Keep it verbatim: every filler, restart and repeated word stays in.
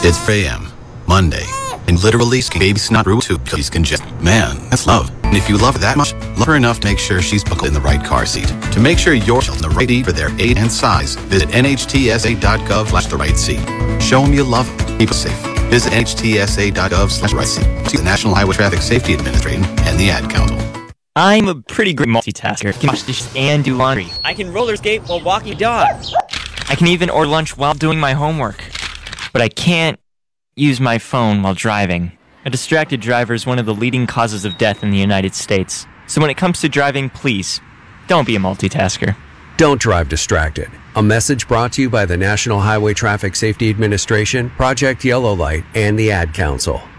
It's four a m Monday, and literally baby snot through two because congested. Man, that's love. And if you love her that much, love her enough to make sure she's buckled in the right car seat. To make sure you're in the right seat for their age and size, visit N H T S A dot gov slash the right seat. Show them you love them. Keep it safe. Visit N H T S A dot gov slash right seat. See the National Highway Traffic Safety Administration and the Ad Council. I'm a pretty great multitasker. I can wash dishes and do laundry. I can roller skate while walking a dog. I can even order lunch while doing my homework. But I can't use my phone while driving. A distracted driver is one of the leading causes of death in the United States. So when it comes to driving, please, don't be a multitasker. Don't drive distracted. A message brought to you by the National Highway Traffic Safety Administration, Project Yellow Light, and the Ad Council.